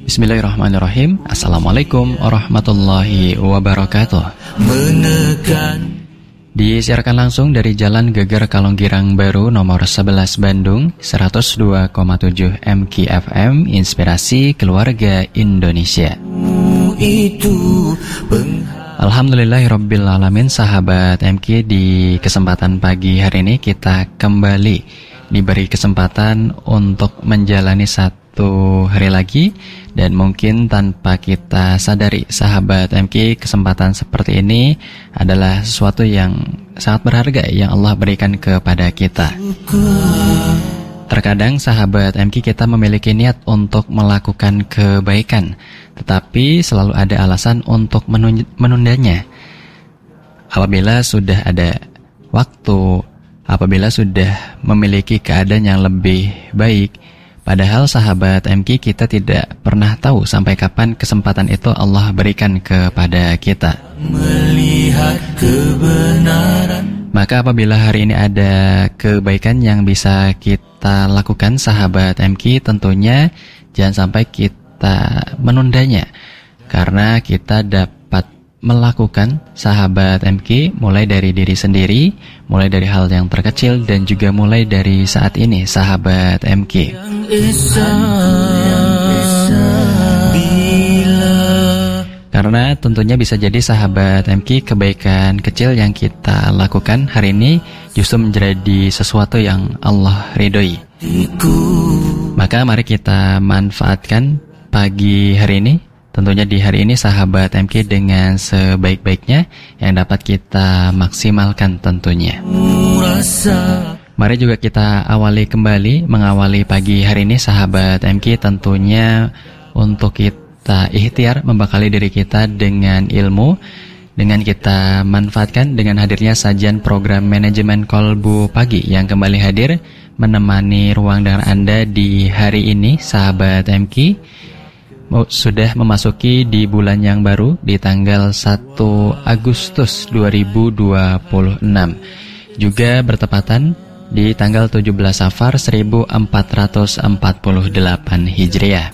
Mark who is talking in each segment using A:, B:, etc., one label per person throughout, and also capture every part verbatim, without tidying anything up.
A: Bismillahirrahmanirrahim. Assalamualaikum warahmatullahi wabarakatuh. Menekan. Disiarkan langsung dari Jalan Geger Kalonggirang Baru nomor sebelas Bandung, seratus dua koma tujuh M K F M, Inspirasi Keluarga Indonesia. Itu Alhamdulillahirabbil alamin, sahabat M K, di kesempatan pagi hari ini kita kembali diberi kesempatan untuk menjalani satu hari lagi, dan mungkin tanpa kita sadari, sahabat M K, kesempatan seperti ini adalah sesuatu yang sangat berharga yang Allah berikan kepada kita. Terkadang sahabat M K, kita memiliki niat untuk melakukan kebaikan, tetapi selalu ada alasan untuk menundanya. Apabila sudah ada waktu, apabila sudah memiliki keadaan yang lebih baik, padahal sahabat M K, kita tidak pernah tahu sampai kapan kesempatan itu Allah berikan kepada kita. Melihat kebenaran. Maka apabila hari ini ada kebaikan yang bisa kita lakukan, sahabat M K, tentunya jangan sampai kita menundanya, karena kita dapat melakukan, sahabat M K, mulai dari diri sendiri, mulai dari hal yang terkecil, dan juga mulai dari saat ini, sahabat M K. Karena tentunya bisa jadi, sahabat M K, kebaikan kecil yang kita lakukan hari ini justru menjadi sesuatu yang Allah ridhoi. Maka mari kita manfaatkan pagi hari ini, tentunya di hari ini, sahabat M K, dengan sebaik-baiknya yang dapat kita maksimalkan tentunya. Mari juga kita awali kembali, mengawali pagi hari ini, sahabat M K, tentunya untuk kita ikhtiar membekali diri kita dengan ilmu, dengan kita manfaatkan dengan hadirnya sajian program manajemen kolbu pagi yang kembali hadir menemani ruang dengar Anda di hari ini, sahabat M K. Sudah memasuki di bulan yang baru, di tanggal satu Agustus dua ribu dua puluh enam, juga bertepatan di tanggal tujuh belas Safar seribu empat ratus empat puluh delapan Hijriah.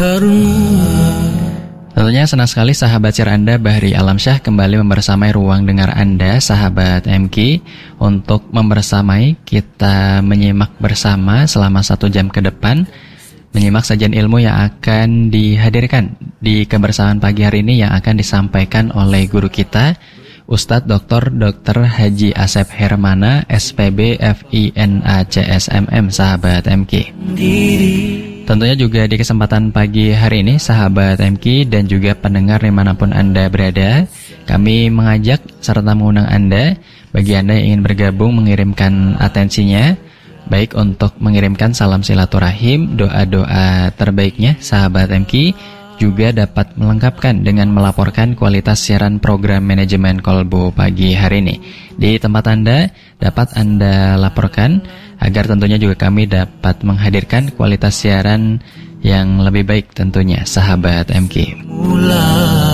A: Tentunya senang sekali sahabat siar Anda, Bahri Alamsyah, kembali membersamai ruang dengar Anda, sahabat M K, untuk membersamai kita menyimak bersama selama satu jam ke depan, menyimak sajian ilmu yang akan dihadirkan di kebersamaan pagi hari ini yang akan disampaikan oleh guru kita, Ustadz Doktor Doktor Haji Asep Hermana, S P B F I N A C S M M, sahabat M K. Tentunya juga di kesempatan pagi hari ini, sahabat M K dan juga pendengar dimanapun Anda berada, kami mengajak serta mengundang Anda, bagi Anda yang ingin bergabung mengirimkan atensinya, baik untuk mengirimkan salam silaturahim, doa-doa terbaiknya, sahabat M K, juga dapat melengkapkan dengan melaporkan kualitas siaran program manajemen kolbu pagi hari ini. Di tempat Anda, dapat Anda laporkan, agar tentunya juga kami dapat menghadirkan kualitas siaran yang lebih baik tentunya, sahabat M K. Mula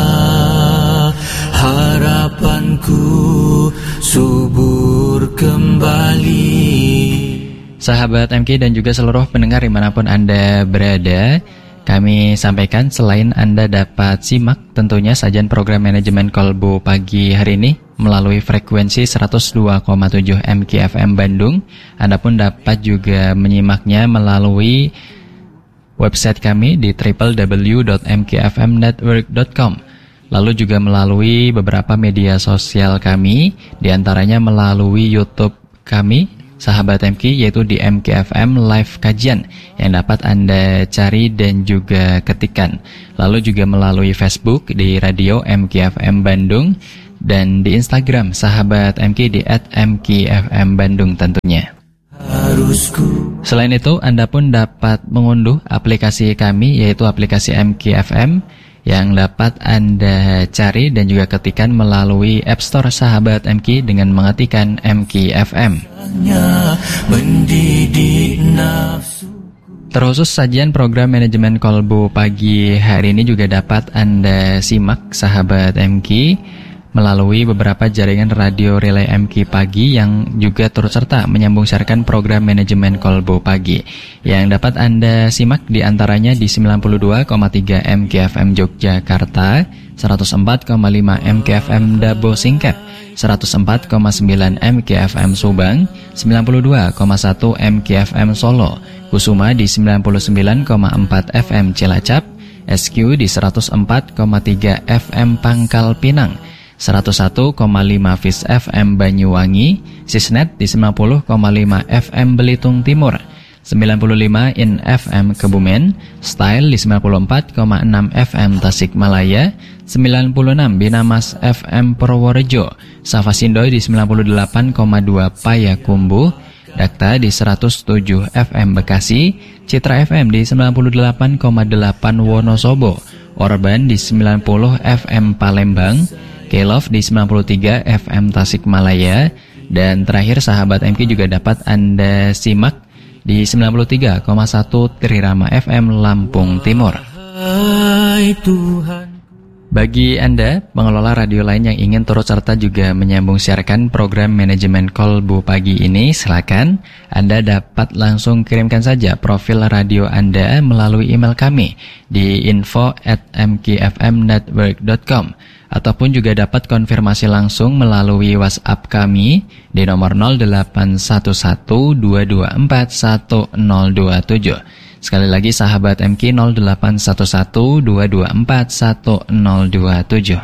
A: harapanku subur kembali. Sahabat M K dan juga seluruh pendengar dimanapun Anda berada, kami sampaikan selain Anda dapat simak tentunya sajian program manajemen kolbu pagi hari ini melalui frekuensi seratus dua koma tujuh M K F M Bandung, Anda pun dapat juga menyimaknya melalui website kami di w w w dot m k f m network dot com. Lalu juga melalui beberapa media sosial kami, diantaranya melalui YouTube kami, sahabat M K, yaitu di M K F M Live Kajian yang dapat Anda cari dan juga ketikkan. Lalu juga melalui Facebook di Radio M K F M Bandung, dan di Instagram sahabat M K di at m k f m bandung tentunya. Selain itu, Anda pun dapat mengunduh aplikasi kami, yaitu aplikasi M K F M, yang dapat Anda cari dan juga ketikkan melalui App Store sahabat M K dengan mengetikkan M K F M. Terkhusus sajian program manajemen kolbu pagi hari ini juga dapat Anda simak, sahabat M K, melalui beberapa jaringan radio relay M K Pagi yang juga turut serta menyambung siarkan program manajemen Kolbu Pagi yang dapat Anda simak diantaranya di sembilan puluh dua koma tiga M K F M Yogyakarta, seratus empat koma lima M K F M Dabo Singkep, seratus empat koma sembilan M K F M Subang, sembilan puluh dua koma satu M K F M Solo, Kusuma di sembilan puluh sembilan koma empat F M Cilacap, S Q di seratus empat koma tiga F M Pangkal Pinang, seratus satu koma lima Fis F M Banyuwangi, Sisnet di sembilan puluh koma lima F M Belitung Timur, sembilan puluh lima In F M Kebumen, Style di sembilan puluh empat koma enam F M Tasikmalaya, sembilan puluh enam Binamas F M Purworejo, Savasindoy di sembilan puluh delapan koma dua Payakumbuh, Dakta di seratus tujuh F M Bekasi, Citra F M di sembilan puluh delapan koma delapan Wonosobo, Orban di sembilan puluh F M Palembang, K-Love di sembilan puluh tiga F M Tasikmalaya, dan terakhir sahabat M K juga dapat Anda simak di sembilan puluh tiga koma satu Trirama F M Lampung Timur. Bagi Anda, pengelola radio lain yang ingin turut serta juga menyambung siarkan program manajemen Kolbu Pagi ini, silakan Anda dapat langsung kirimkan saja profil radio Anda melalui email kami di info at m k f m network dot com, ataupun juga dapat konfirmasi langsung melalui WhatsApp kami di nomor nol delapan satu satu dua dua empat satu nol dua tujuh. Sekali lagi sahabat M K nol delapan satu satu dua dua empat satu nol dua tujuh.